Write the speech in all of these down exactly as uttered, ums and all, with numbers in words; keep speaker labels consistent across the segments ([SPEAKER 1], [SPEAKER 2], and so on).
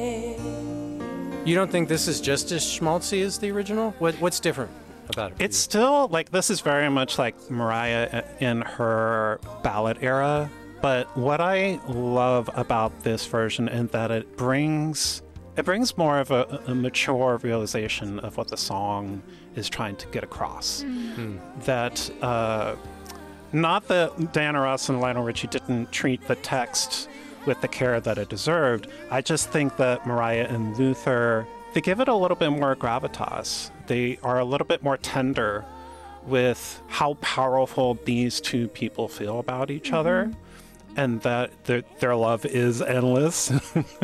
[SPEAKER 1] You don't think this is just as schmaltzy as the original? What, what's different about it?
[SPEAKER 2] It's still, like, this is very much like Mariah in her ballad era. But what I love about this version is that it brings it brings more of a, a mature realization of what the song is trying to get across. Mm. That uh, not that Diana Ross and Lionel Richie didn't treat the text with the care that it deserved. I just think that Mariah and Luther, they give it a little bit more gravitas. They are a little bit more tender with how powerful these two people feel about each mm-hmm. other, and that their, their love is endless.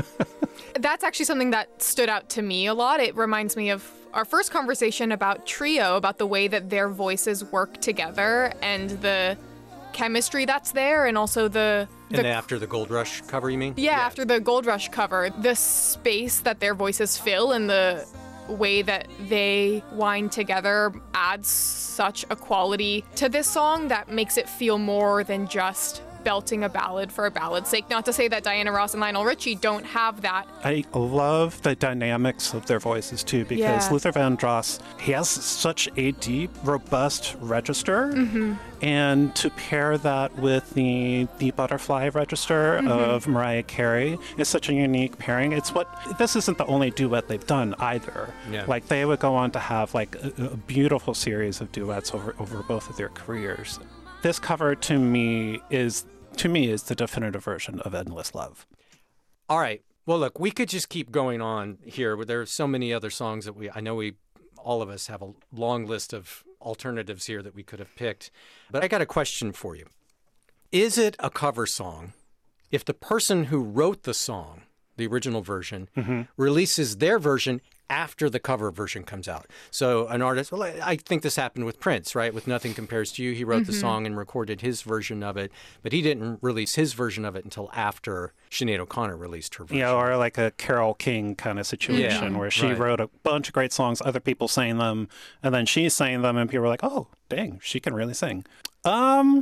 [SPEAKER 3] That's actually something that stood out to me a lot. It reminds me of our first conversation about Trio, about the way that their voices work together and the chemistry that's there, and also the... the
[SPEAKER 1] and after the Gold Rush cover, you mean?
[SPEAKER 3] Yeah, yeah, after the Gold Rush cover, the space that their voices fill and the way that they wind together adds such a quality to this song that makes it feel more than just belting a ballad for a ballad's sake. Not to say that Diana Ross and Lionel Richie don't have that.
[SPEAKER 2] I love the dynamics of their voices too, because yeah. Luther Vandross, he has such a deep, robust register, mm-hmm. and to pair that with the the butterfly register mm-hmm. of Mariah Carey is such a unique pairing. It's what this isn't the only duet they've done either. Yeah. Like they would go on to have like a, a beautiful series of duets over over both of their careers. This cover to me is to me is the definitive version of Endless Love.
[SPEAKER 1] All right. Well, look, we could just keep going on here. There are so many other songs that we, I know we, all of us have a long list of alternatives here that we could have picked. But I got a question for you. Is it a cover song if the person who wrote the song, the original version, mm-hmm. releases their version after the cover version comes out? So an artist, well, I think this happened with Prince, right? With Nothing Compares to You, he wrote mm-hmm. the song and recorded his version of it, but he didn't release his version of it until after Sinead O'Connor released her version.
[SPEAKER 2] Yeah, or like a Carole King kind of situation yeah, where she right. wrote a bunch of great songs, other people sang them, and then she sang them, and people were like, oh, dang, she can really sing. Um,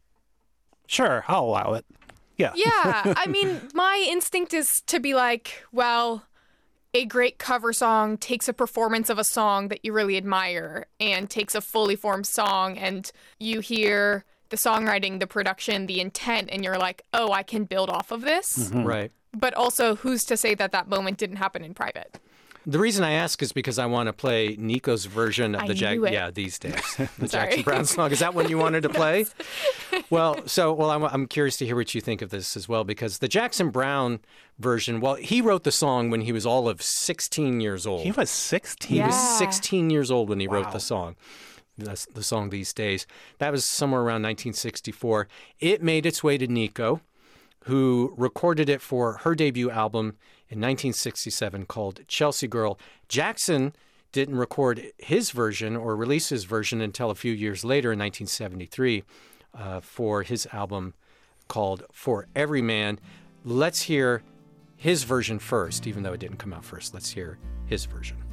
[SPEAKER 2] sure, I'll allow it. Yeah.
[SPEAKER 3] Yeah, I mean, my instinct is to be like, well, a great cover song takes a performance of a song that you really admire and takes a fully formed song, and you hear the songwriting, the production, the intent, and you're like, oh, I can build off of this.
[SPEAKER 1] Mm-hmm. Right.
[SPEAKER 3] But also, who's to say that that moment didn't happen in private?
[SPEAKER 1] The reason I ask is because I want to play Nico's version of
[SPEAKER 3] I
[SPEAKER 1] the Jack.
[SPEAKER 3] It.
[SPEAKER 1] Yeah, these days, the Jackson Browne song. Is that one you wanted to play? well, so well, I'm, I'm curious to hear what you think of this as well, because the Jackson Browne version. Well, he wrote the song when he was all of sixteen years old.
[SPEAKER 2] He was sixteen.
[SPEAKER 3] Yeah.
[SPEAKER 1] He was sixteen years old when he
[SPEAKER 2] wow.
[SPEAKER 1] wrote the song. The, the song These Days. That was somewhere around nineteen sixty-four. It made its way to Nico, who recorded it for her debut album in nineteen sixty-seven called Chelsea Girl. Jackson didn't record his version or release his version until a few years later in nineteen seventy-three uh, for his album called For Every Man. Let's hear his version first, even though it didn't come out first. Let's hear his version.